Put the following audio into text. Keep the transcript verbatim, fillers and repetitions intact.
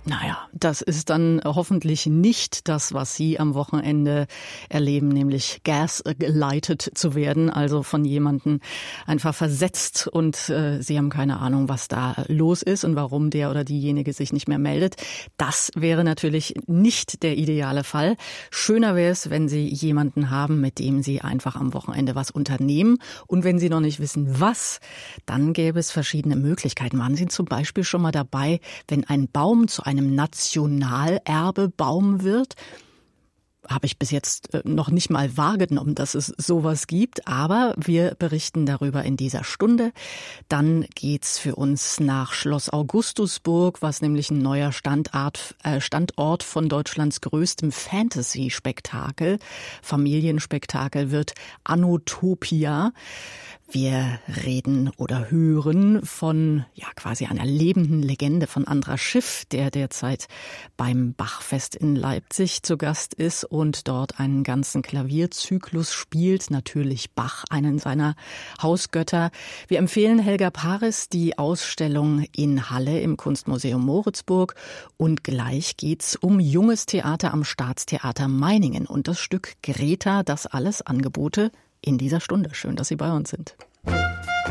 Naja, das ist dann hoffentlich nicht das, was Sie am Wochenende erleben, nämlich gaslighted zu werden, also von jemandem einfach versetzt und äh, Sie haben keine Ahnung, was da los ist und warum der oder diejenige sich nicht mehr meldet. Das wäre natürlich nicht der ideale Fall. Schöner wäre es, wenn Sie jemanden haben, mit dem Sie einfach am Wochenende was unternehmen. Und wenn Sie noch nicht wissen, was, dann gäbe es verschiedene Möglichkeiten. Waren Sie zum Beispiel schon mal dabei, wenn ein Baum zu einem einem Nationalerbebaum wird? Habe ich bis jetzt noch nicht mal wahrgenommen, dass es sowas gibt, aber wir berichten darüber in dieser Stunde. Dann geht's für uns nach Schloss Augustusburg, was nämlich ein neuer Standort, äh, Standort von Deutschlands größtem Fantasy-Spektakel, Familienspektakel wird, Anotopia. Wir reden oder hören von ja quasi einer lebenden Legende von Andras Schiff, der derzeit beim Bachfest in Leipzig zu Gast ist und dort einen ganzen Klavierzyklus spielt, natürlich Bach, einen seiner Hausgötter. Wir empfehlen Helga Paris die Ausstellung in Halle im Kunstmuseum Moritzburg und gleich geht's um junges Theater am Staatstheater Meiningen und das Stück Greta, das alles Angebote in dieser Stunde. Schön, dass Sie bei uns sind.